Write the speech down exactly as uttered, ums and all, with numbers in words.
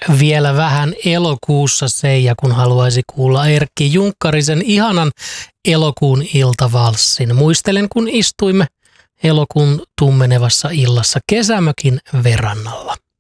vielä vähän elokuussa Seija, kun haluaisi kuulla Erkki Junkkarisen ihanan elokuun iltavalssin. Muistelen, kun istuimme elokuun tummenevassa illassa kesämökin verannalla.